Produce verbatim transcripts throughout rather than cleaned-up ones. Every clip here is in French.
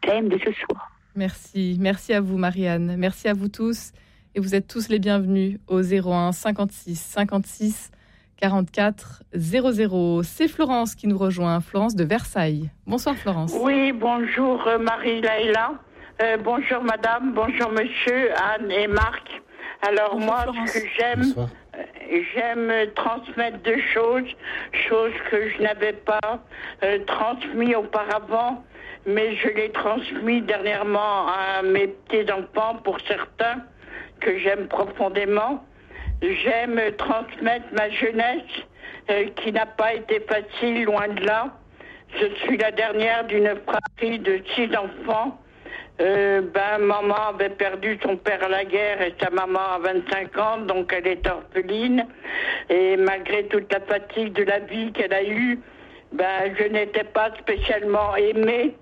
thème de ce soir. Merci, merci à vous Marianne, merci à vous tous. Et vous êtes tous les bienvenus au zéro un cinquante-six cinquante-six quarante-quatre zéro zéro. C'est Florence qui nous rejoint, Florence de Versailles. Bonsoir Florence. Oui, bonjour Marie-Laïla. Euh, bonjour madame, bonjour monsieur, Anne et Marc. Alors bonjour, moi, Florence. Ce que j'aime, Bonsoir. j'aime transmettre deux choses, choses que je n'avais pas euh, transmis auparavant, mais je l'ai transmis dernièrement à mes petits-enfants pour certains, que j'aime profondément. J'aime transmettre ma jeunesse euh, qui n'a pas été facile, loin de là. Je suis la dernière d'une fratrie de six enfants. Euh, ben, maman avait perdu son père à la guerre et sa maman à vingt-cinq ans, donc elle est orpheline. Et malgré toute la fatigue de la vie qu'elle a eue, ben, je n'étais pas spécialement aimée.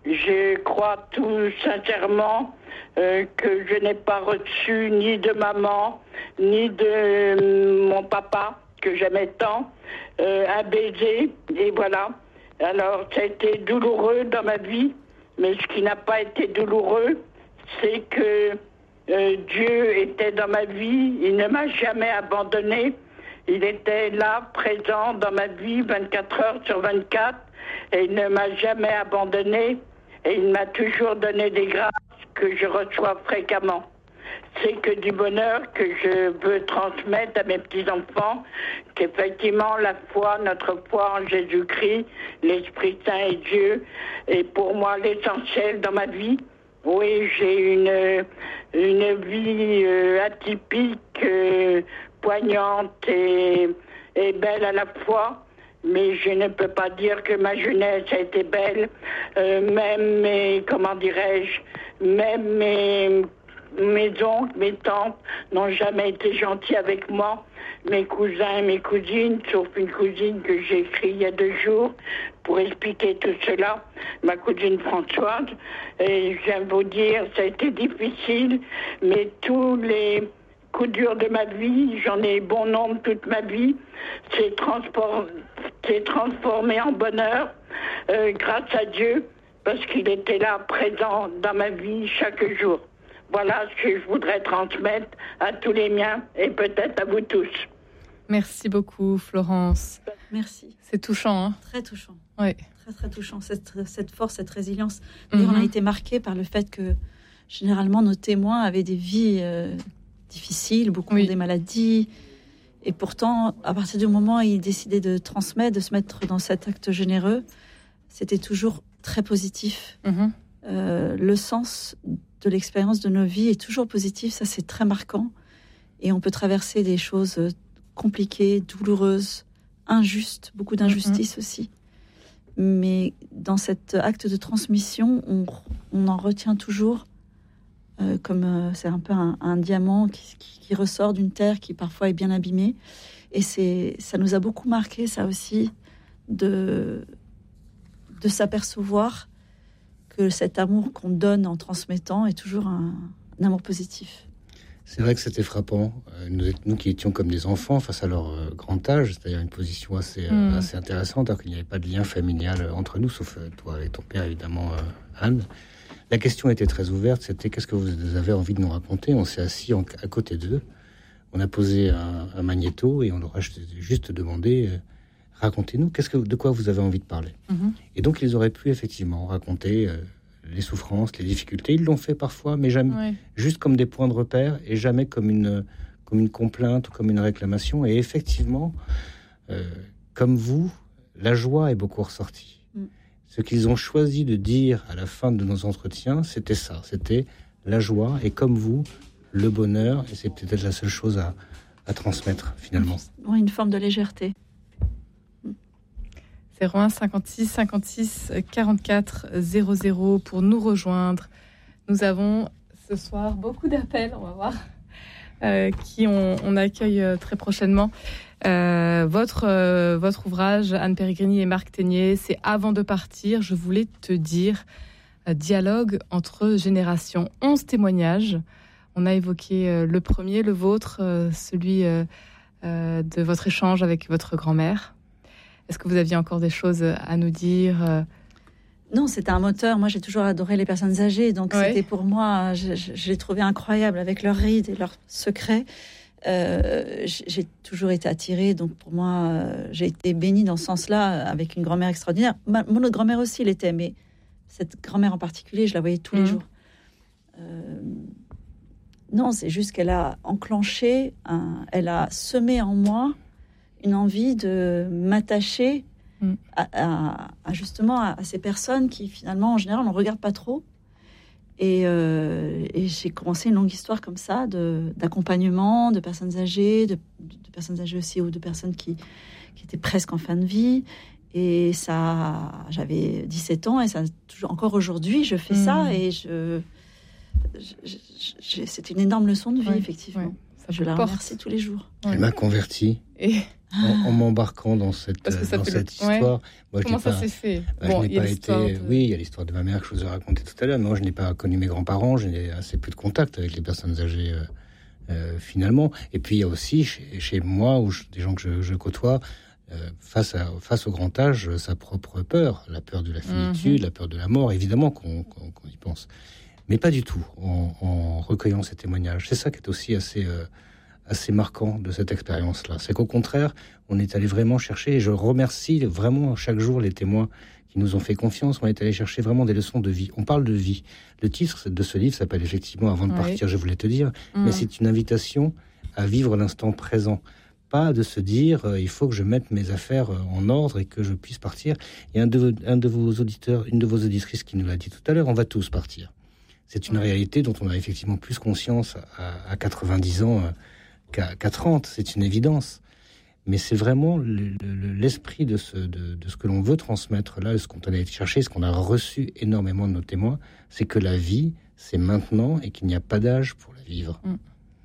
Je crois tout sincèrement euh, que je n'ai pas reçu ni de maman, ni de euh, mon papa, que j'aimais tant, euh, un baiser, et voilà. Alors, ça a été douloureux dans ma vie, mais ce qui n'a pas été douloureux, c'est que euh, Dieu était dans ma vie, il ne m'a jamais abandonnée, il était là, présent dans ma vie, vingt-quatre heures sur vingt-quatre, et il ne m'a jamais abandonnée. Et il m'a toujours donné des grâces que je reçois fréquemment. C'est que du bonheur que je veux transmettre à mes petits-enfants, qu'effectivement la foi, notre foi en Jésus-Christ, l'Esprit Saint et Dieu, est pour moi l'essentiel dans ma vie. Oui, j'ai une, une vie euh, atypique, euh, poignante et, et belle à la fois. Mais je ne peux pas dire que ma jeunesse a été belle. Euh, même mes, comment dirais-je, même mes, mes oncles, mes tantes n'ont jamais été gentils avec moi. Mes cousins et mes cousines, sauf une cousine que j'ai écrite il y a deux jours pour expliquer tout cela, ma cousine Françoise. Et j'aime vous dire, ça a été difficile, mais tous les coups durs de ma vie, j'en ai bon nombre toute ma vie, c'est transformé, c'est transformé en bonheur euh, grâce à Dieu, parce qu'il était là, présent dans ma vie chaque jour. Voilà ce que je voudrais transmettre à tous les miens et peut-être à vous tous. Merci beaucoup Florence. Merci. C'est touchant. Hein, très touchant. Oui. Très très touchant, cette, cette force, cette résilience. D'ailleurs, mm-hmm. on a été marqués par le fait que généralement nos témoins avaient des vies euh, difficiles, beaucoup oui. ont des maladies. Et pourtant, à partir du moment où ils décidaient de transmettre, de se mettre dans cet acte généreux, c'était toujours très positif. Mm-hmm. Euh, le sens de l'expérience de nos vies est toujours positif, ça c'est très marquant. Et on peut traverser des choses compliquées, douloureuses, injustes, beaucoup d'injustice mm-hmm. aussi. Mais dans cet acte de transmission, on, on en retient toujours, euh, comme euh, c'est un peu un, un diamant qui, qui, qui ressort d'une terre qui parfois est bien abîmée. Et c'est, ça nous a beaucoup marqué, ça aussi, de, de s'apercevoir que cet amour qu'on donne en transmettant est toujours un, un amour positif. C'est vrai que c'était frappant. Nous, nous qui étions comme des enfants face à leur euh, grand âge, c'est-à-dire une position assez, euh, mmh. assez intéressante, alors qu'il n'y avait pas de lien familial entre nous, sauf euh, toi et ton père, évidemment, euh, Anne. La question était très ouverte, c'était qu'est-ce que vous avez envie de nous raconter ? On s'est assis en, à côté d'eux, on a posé un, un magnéto et on leur a juste demandé... Euh, racontez-nous, qu'est-ce que, de quoi vous avez envie de parler ? mmh. Et donc, ils auraient pu effectivement raconter euh, les souffrances, les difficultés. Ils l'ont fait parfois, mais jamais ouais. juste comme des points de repère et jamais comme une, comme une complainte ou comme une réclamation. Et effectivement, euh, comme vous, la joie est beaucoup ressortie. Mmh. Ce qu'ils ont choisi de dire à la fin de nos entretiens, c'était ça. C'était la joie et comme vous, le bonheur. Et c'est peut-être la seule chose à, à transmettre, finalement. Oui, une forme de légèreté. zéro un cinquante-six cinquante-six quarante-quatre zéro zéro pour nous rejoindre. Nous avons ce soir beaucoup d'appels, on va voir, euh, qui on, on accueille très prochainement. Euh, votre, euh, votre ouvrage, Anne Péregrini et Marc Ténier, c'est Avant de partir, je voulais te dire, euh, dialogue entre générations. onze témoignages. On a évoqué euh, le premier, le vôtre, euh, celui euh, euh, de votre échange avec votre grand-mère. Est-ce que vous aviez encore des choses à nous dire ? Non, c'était un moteur. Moi, j'ai toujours adoré les personnes âgées. Donc, ouais. c'était pour moi, je, je, je les trouvais incroyables avec leurs rides et leurs secrets. Euh, j'ai toujours été attirée. Donc, pour moi, euh, j'ai été bénie dans ce sens-là avec une grand-mère extraordinaire. Ma, mon autre grand-mère aussi l'était, mais cette grand-mère en particulier, je la voyais tous mmh. les jours. Euh, non, c'est juste qu'elle a enclenché, un, elle a semé en moi une envie de m'attacher mm. à, à, à justement à, à ces personnes qui finalement en général on ne regarde pas trop et, euh, et j'ai commencé une longue histoire comme ça de, d'accompagnement de personnes âgées de, de personnes âgées aussi ou de personnes qui, qui étaient presque en fin de vie et ça j'avais dix-sept ans et ça toujours, encore aujourd'hui je fais mm. ça et je, je, je c'est une énorme leçon de vie ouais, effectivement ouais. Je la remercie tous les jours. Elle ouais. m'a converti et... en, en m'embarquant dans cette, dans cette le... histoire. Ouais. Moi, Comment ça pas... s'est fait bah, bon, Je n'ai pas été. De... Oui, il y a l'histoire de ma mère que je vous ai racontée tout à l'heure. Moi, je n'ai pas connu mes grands-parents. J'ai assez peu de contact avec les personnes âgées euh, euh, finalement. Et puis il y a aussi chez, chez moi ou des gens que je, je côtoie. Euh, face, à, face au grand âge, sa propre peur, la peur de la finitude, mm-hmm. la peur de la mort, évidemment qu'on, qu'on, qu'on y pense. Mais pas du tout en, en recueillant ces témoignages. C'est ça qui est aussi assez, euh, assez marquant de cette expérience-là. C'est qu'au contraire, on est allé vraiment chercher, et je remercie vraiment chaque jour les témoins qui nous ont fait confiance. On est allé chercher vraiment des leçons de vie. On parle de vie. Le titre de ce livre s'appelle effectivement « Avant de oui. partir, je voulais te dire mmh. ». Mais c'est une invitation à vivre l'instant présent. Pas de se dire euh, « il faut que je mette mes affaires euh, en ordre et que je puisse partir ». Il y a un de, un de vos auditeurs, une de vos auditrices qui nous l'a dit tout à l'heure, on va tous partir. C'est une réalité dont on a effectivement plus conscience à, à quatre-vingt-dix ans euh, qu'à, qu'à trente, c'est une évidence. Mais c'est vraiment le, le, l'esprit de ce, de, de ce que l'on veut transmettre là, ce qu'on allait chercher, ce qu'on a reçu énormément de nos témoins, c'est que la vie, c'est maintenant et qu'il n'y a pas d'âge pour la vivre. Mmh.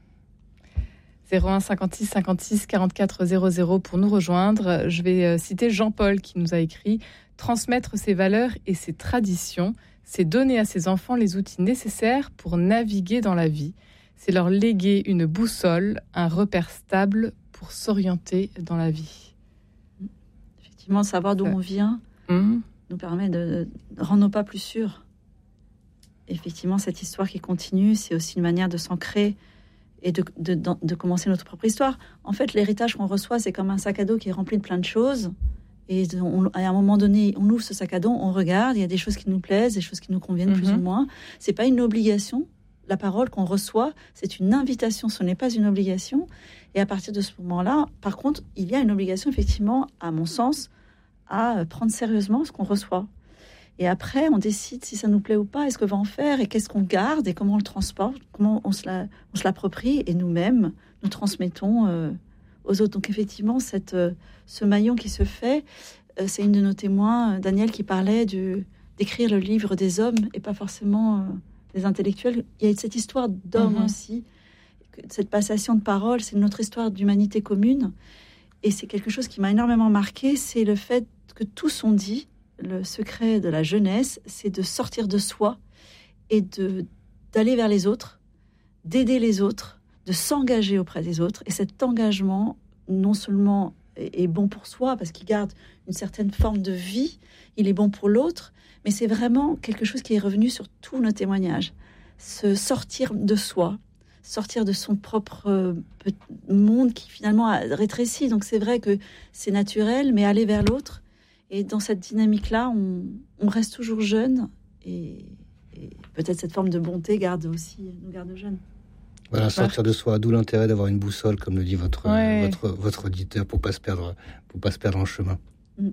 zéro un cinquante-six cinquante-six quarante-quatre zéro zéro pour nous rejoindre. Je vais citer Jean-Paul qui nous a écrit « Transmettre ses valeurs et ses traditions ». C'est donner à ses enfants les outils nécessaires pour naviguer dans la vie. C'est leur léguer une boussole, un repère stable pour s'orienter dans la vie. Effectivement, savoir d'où Ça... on vient mmh. nous permet de, de rendre nos pas plus sûrs. Effectivement, cette histoire qui continue, c'est aussi une manière de s'ancrer et de, de, de, de commencer notre propre histoire. En fait, l'héritage qu'on reçoit, c'est comme un sac à dos qui est rempli de plein de choses. Et on, à un moment donné, on ouvre ce sac à dos, on regarde, il y a des choses qui nous plaisent, des choses qui nous conviennent mm-hmm. plus ou moins. C'est pas une obligation. La parole qu'on reçoit, c'est une invitation, ce n'est pas une obligation. Et à partir de ce moment-là, par contre, il y a une obligation, effectivement, à mon sens, à prendre sérieusement ce qu'on reçoit. Et après, on décide si ça nous plaît ou pas, est-ce qu'on va en faire, et qu'est-ce qu'on garde, et comment on le transporte, comment on se, la, on se l'approprie, et nous-mêmes, nous transmettons euh, aux autres. Donc effectivement, cette, euh, ce maillon qui se fait, euh, c'est une de nos témoins, euh, Daniel, qui parlait de, d'écrire le livre des hommes, et pas forcément... Euh, des intellectuels. Il y a cette histoire d'hommes mmh. aussi, cette passation de parole, c'est notre histoire d'humanité commune, et c'est quelque chose qui m'a énormément marqué, c'est le fait que tous ont dit, le secret de la jeunesse, c'est de sortir de soi et de, d'aller vers les autres, d'aider les autres, de s'engager auprès des autres, et cet engagement, non seulement est, est bon pour soi, parce qu'il garde une certaine forme de vie, il est bon pour l'autre, mais c'est vraiment quelque chose qui est revenu sur tous nos témoignages. Se sortir de soi, sortir de son propre euh, monde qui finalement a rétréci. Donc c'est vrai que c'est naturel, mais aller vers l'autre. Et dans cette dynamique-là, on, on reste toujours jeune. Et, et peut-être cette forme de bonté garde aussi, nous garde jeunes. Voilà, sortir de soi, d'où l'intérêt d'avoir une boussole, comme le dit votre, ouais. votre, votre auditeur, pour ne pas se perdre, pour pas se perdre en chemin. Mm.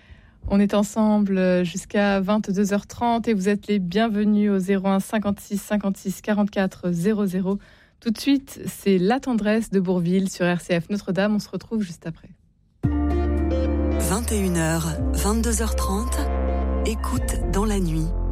On est ensemble jusqu'à vingt-deux heures trente et vous êtes les bienvenus au zéro un cinquante-six cinquante-six quarante-quatre zéro zéro. Tout de suite, c'est La Tendresse de Bourvil sur R C F Notre-Dame. On se retrouve juste après. vingt et une heures, vingt-deux heures trente, écoute dans la nuit.